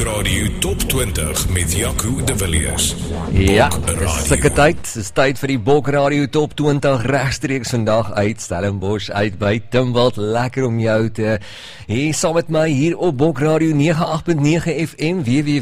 Radio Top 20 met Jaco de Villiers. Ja, dis tyd vir die Bok Radio Top 20 regstreeks vandag uit Stellenbosch uit by Timwald. Lekker om jou te hê saam met my hier op Bok Radio 98.9 FM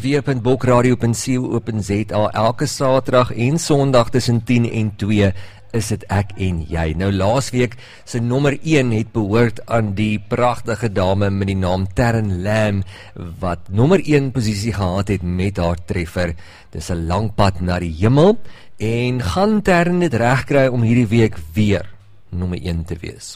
www.bokradio.co.za elke Saterdag en Sondag tussen 10 en 2 is dit ek en jy. Nou laasweek se nommer 1 het behoort aan die pragtige dame met die naam Taryn Lamb wat nommer 1 posisie gehad het met haar treffer. Dis 'n lang pad na die hemel en gaan Taryn dit regkry om hierdie week weer nommer 1 te wees.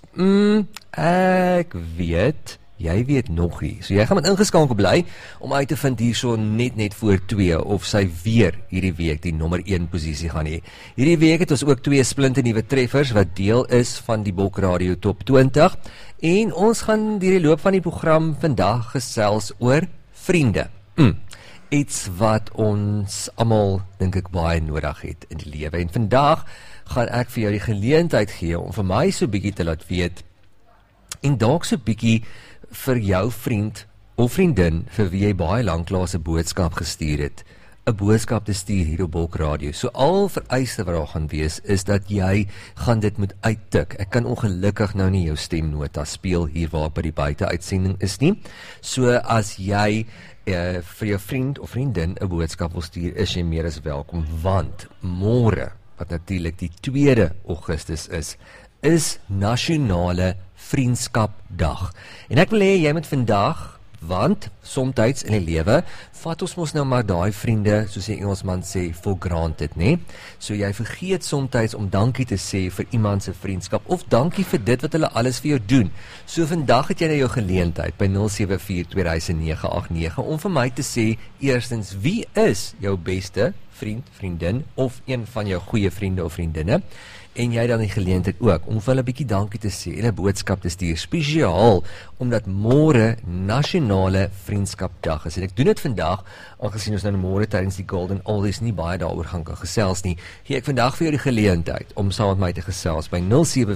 Ek weet, jy weet nog nie. So jy gaan met ingeskakel bly om uit te vind hierso net voor 2 of sy weer hierdie week die nommer 1 posisie gaan hê. Hierdie week het ons ook 2 splinte nuwe treffers wat deel is van die Bok Radio Top 20 en ons gaan deur die loop van die program vandag gesels oor vriende. Iets wat ons almal dink ek baie nodig het in die lewe. En vandag gaan ek vir jou die geleentheid gee om vir my so bietjie te laat weet en dalk so bietjie vir jou vriend of vriendin vir wie jy baie lanklaas 'n boodskap gestuur het, 'n boodskap te stuur hier op Bok Radio. So al vereiste wat daar gaan wees, is dat jy gaan dit moet uittik. Ek kan ongelukkig nou nie jou stemnota speel hier waar by die buiteuitsending is nie. So as jy vir jou vriend of vriendin 'n boodskap wil stuur, is jy meer as welkom, want môre, wat natuurlik die 2 Augustus is Nasionale Vriendskapdag. En ek wil hê jy moet vandag, want somtyds in die lewe vat ons mos nou maar daai vriende, soos die Engelsman sê, for granted, né? So jy vergeet somtyds om dankie te sê vir iemand se vriendskap of dankie vir dit wat hulle alles vir jou doen. So vandag het jy nou jou geleentheid by 074-2009-89 om vir my te sê, eerstens, wie is jou beste vriend, vriendin of een van jou goeie vriende of vriendinne? En jy dan die geleentheid ook om vir hulle 'n bietjie dankie te sê en 'n boodskap te stuur, spesiaal omdat môre Nasionale Vriendskapdag is. En ek doen dit vandag, aangesien ons nou môre tydens die Golden Oldies nie baie daaroor gaan kan gesels nie, gee ek vandag vir jou die geleentheid om saam met my te gesels by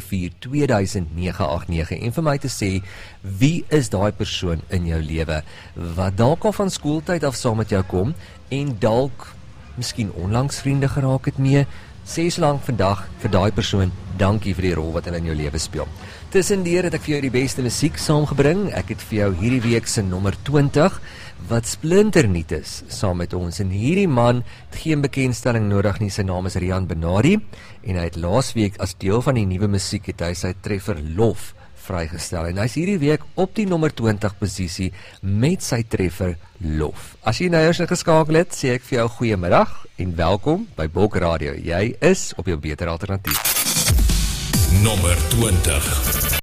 074-2009-89 en vir my te sê, wie is daai persoon in jou lewe wat dalk al van skooltyd af saam met jou kom en dalk miskien onlangs vriende geraak het mee. Sê so lank vandag vir daai persoon, dankie vir die rol wat hulle in jou lewe speel. Tussendeur het ek vir jou die beste musiek saamgebring. Ek het vir jou hierdie week se nommer 20 wat splinternuut is saam met ons. En hierdie man het geen bekendstelling nodig nie. Sy naam is Rian Benardi en hy het laasweek as deel van die nuwe musiek het hy sy treffer Lof vrygestel. En hy is hierdie week op die nommer 20 posisie met sy treffer Lof. As jy nou eers geskakel het, sê ek vir jou goeiemiddag en welkom by Bok Radio. Jy is op jou beter alternatief. Nommer 20.